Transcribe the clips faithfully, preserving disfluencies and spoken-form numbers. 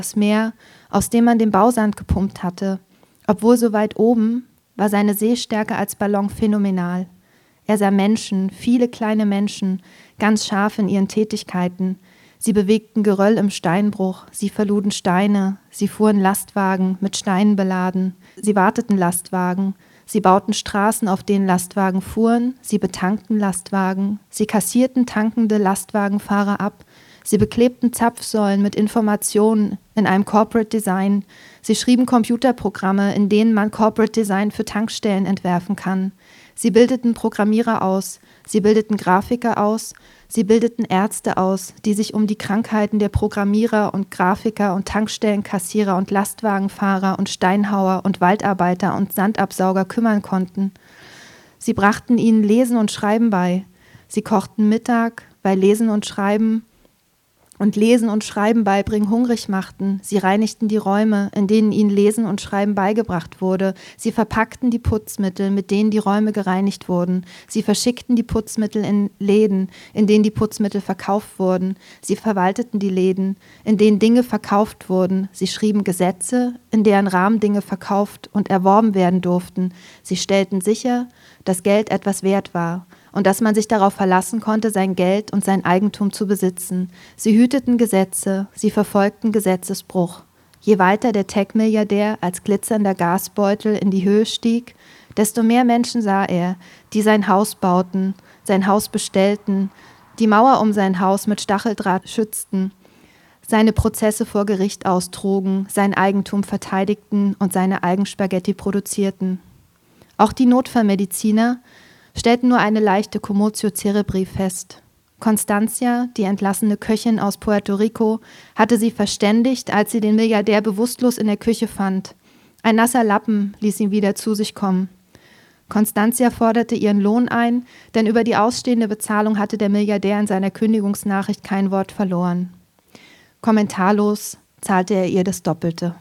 Das Meer, aus dem man den Bausand gepumpt hatte. Obwohl so weit oben, war seine Sehstärke als Ballon phänomenal. Er sah Menschen, viele kleine Menschen, ganz scharf in ihren Tätigkeiten. Sie bewegten Geröll im Steinbruch, sie verluden Steine, sie fuhren Lastwagen mit Steinen beladen, sie warteten Lastwagen, sie bauten Straßen, auf denen Lastwagen fuhren, sie betankten Lastwagen, sie kassierten tankende Lastwagenfahrer ab, sie beklebten Zapfsäulen mit Informationen in einem Corporate Design, sie schrieben Computerprogramme, in denen man Corporate Design für Tankstellen entwerfen kann. Sie bildeten Programmierer aus, sie bildeten Grafiker aus, sie bildeten Ärzte aus, die sich um die Krankheiten der Programmierer und Grafiker und Tankstellenkassierer und Lastwagenfahrer und Steinhauer und Waldarbeiter und Sandabsauger kümmern konnten. Sie brachten ihnen Lesen und Schreiben bei. Sie kochten Mittag, weil Lesen und Schreiben und Lesen und Schreiben beibringen hungrig machten. Sie reinigten die Räume, in denen ihnen Lesen und Schreiben beigebracht wurde. Sie verpackten die Putzmittel, mit denen die Räume gereinigt wurden. Sie verschickten die Putzmittel in Läden, in denen die Putzmittel verkauft wurden. Sie verwalteten die Läden, in denen Dinge verkauft wurden. Sie schrieben Gesetze, in deren Rahmen Dinge verkauft und erworben werden durften. Sie stellten sicher, dass Geld etwas wert war und dass man sich darauf verlassen konnte, sein Geld und sein Eigentum zu besitzen. Sie hüteten Gesetze, sie verfolgten Gesetzesbruch. Je weiter der Tech-Milliardär als glitzernder Gasbeutel in die Höhe stieg, desto mehr Menschen sah er, die sein Haus bauten, sein Haus bestellten, die Mauer um sein Haus mit Stacheldraht schützten, seine Prozesse vor Gericht austrugen, sein Eigentum verteidigten und seine Eigenspaghetti produzierten. Auch die Notfallmediziner stellten nur eine leichte Commotio cerebri fest. Constancia, die entlassene Köchin aus Puerto Rico, hatte sie verständigt, als sie den Milliardär bewusstlos in der Küche fand. Ein nasser Lappen ließ ihn wieder zu sich kommen. Constancia forderte ihren Lohn ein, denn über die ausstehende Bezahlung hatte der Milliardär in seiner Kündigungsnachricht kein Wort verloren. Kommentarlos zahlte er ihr das Doppelte.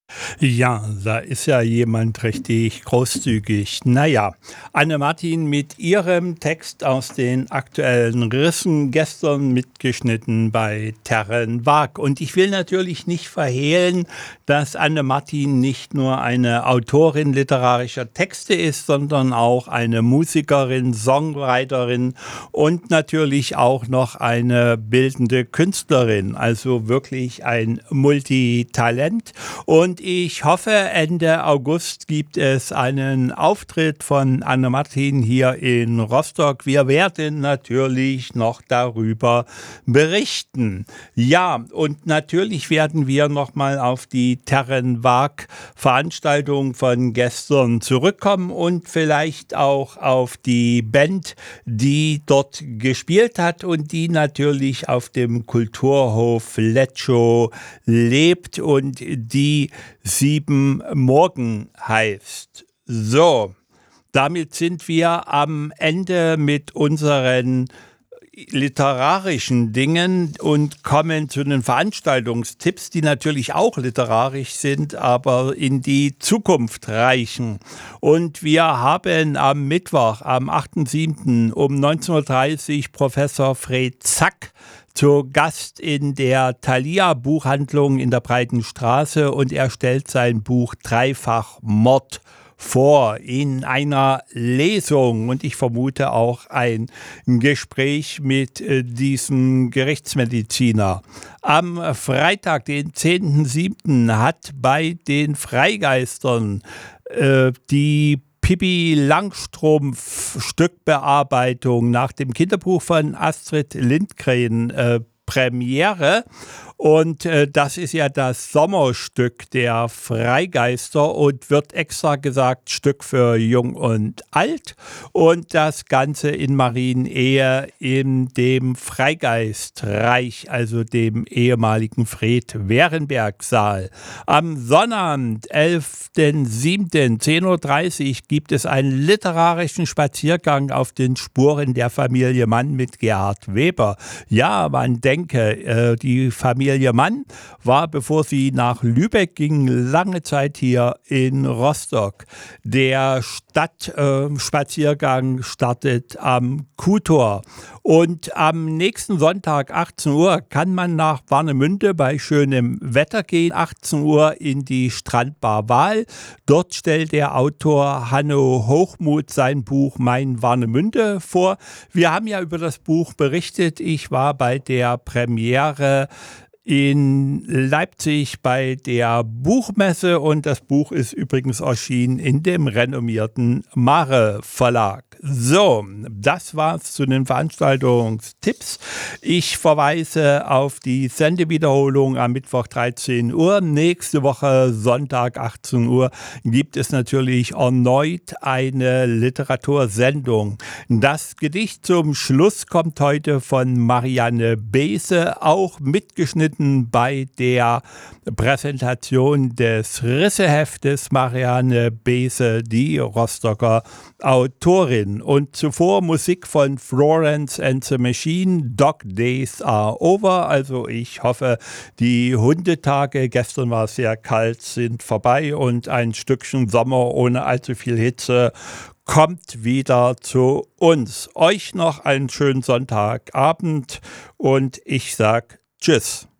Ja, da ist ja jemand richtig großzügig. Naja, Anne-Martin mit ihrem Text aus den aktuellen Rissen, gestern mitgeschnitten bei Terren Wag. Und ich will natürlich nicht verhehlen, dass Anne-Martin nicht nur eine Autorin literarischer Texte ist, sondern auch eine Musikerin, Songwriterin und natürlich auch noch eine bildende Künstlerin. Also wirklich ein Multitalent. Und ich hoffe, Ende August gibt es einen Auftritt von Anne-Martin hier in Rostock. Wir werden natürlich noch darüber berichten. Ja, und natürlich werden wir nochmal auf die Terren Wag Veranstaltung von gestern zurückkommen und vielleicht auch auf die Band, die dort gespielt hat und die natürlich auf dem Kulturhof Lecco lebt und die Sieben Morgen heißt. So, damit sind wir am Ende mit unseren literarischen Dingen und kommen zu den Veranstaltungstipps, die natürlich auch literarisch sind, aber in die Zukunft reichen. Und wir haben am Mittwoch, am achten siebten um neunzehn Uhr dreißig Professor Fred Zack zu Gast in der Thalia Buchhandlung in der Breiten Straße und er stellt sein Buch Dreifach Mord vor in einer Lesung und ich vermute auch ein Gespräch mit äh, diesem Gerichtsmediziner. Am Freitag, den zehnten siebten hat bei den Freigeistern äh, die Pippi Langstrumpf Stückbearbeitung nach dem Kinderbuch von Astrid Lindgren äh, Premiere. Und äh, das ist ja das Sommerstück der Freigeister und wird extra gesagt Stück für Jung und Alt. Und das Ganze in Marienehe in dem Freigeistreich, also dem ehemaligen Fred-Werenberg-Saal. Am Sonnabend, elften siebten zehn Uhr dreißig gibt es einen literarischen Spaziergang auf den Spuren der Familie Mann mit Gerhard Weber. Ja, man denke, äh, die Familie Familie Mann war, bevor sie nach Lübeck ging, lange Zeit hier in Rostock. Der Stadtspaziergang äh, startet am Kuhtor. Und am nächsten Sonntag, achtzehn Uhr, kann man nach Warnemünde bei schönem Wetter gehen. achtzehn Uhr in die Strandbar Wahl. Dort stellt der Autor Hanno Hochmuth sein Buch Mein Warnemünde vor. Wir haben ja über das Buch berichtet. Ich war bei der Premiere in Leipzig bei der Buchmesse und das Buch ist übrigens erschienen in dem renommierten Mare Verlag. So, das war's zu den Veranstaltungstipps. Ich verweise auf die Sendewiederholung am Mittwoch dreizehn Uhr. Nächste Woche Sonntag achtzehn Uhr gibt es natürlich erneut eine Literatursendung. Das Gedicht zum Schluss kommt heute von Marianne Beese, auch mitgeschnitten bei der Präsentation des Risseheftes. Marianne Beese, die Rostocker Autorin. Und zuvor Musik von Florence and the Machine, Dog Days Are Over. Also ich hoffe, die Hundetage, gestern war es sehr kalt, sind vorbei und ein Stückchen Sommer ohne allzu viel Hitze kommt wieder zu uns. Euch noch einen schönen Sonntagabend und ich sag Tschüss.